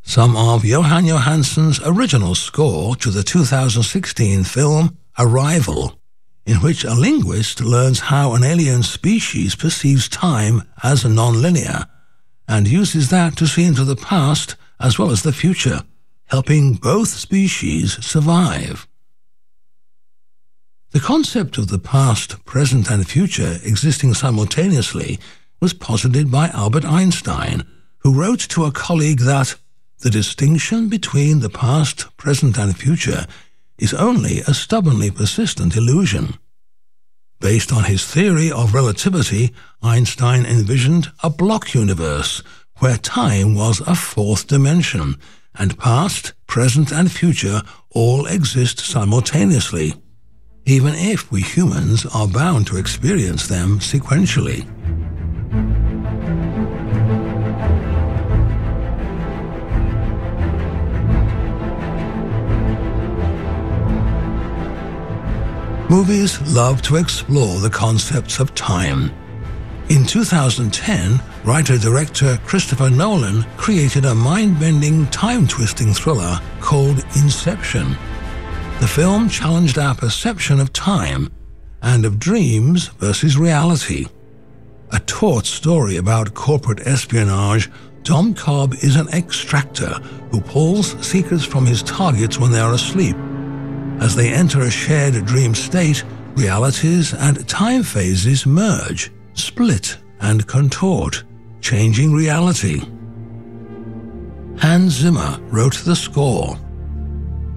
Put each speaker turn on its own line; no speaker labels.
some of Johan Johansson's original score to the 2016 film Arrival, in which a linguist learns how an alien species perceives time as non-linear and uses that to see into the past as well as the future, helping both species survive. The concept of the past, present and future existing simultaneously was posited by Albert Einstein, who wrote to a colleague that the distinction between the past, present and future is only a stubbornly persistent illusion. Based on his theory of relativity, Einstein envisioned a block universe where time was a fourth dimension, and past, present and future all exist simultaneously, even if we humans are bound to experience them sequentially. Movies love to explore the concepts of time. In 2010, writer-director Christopher Nolan created a mind-bending, time-twisting thriller called Inception. The film challenged our perception of time and of dreams versus reality. A taut story about corporate espionage, Dom Cobb is an extractor who pulls secrets from his targets when they are asleep. As they enter a shared dream state, realities and time phases merge, split and contort, changing reality. Hans Zimmer wrote the score.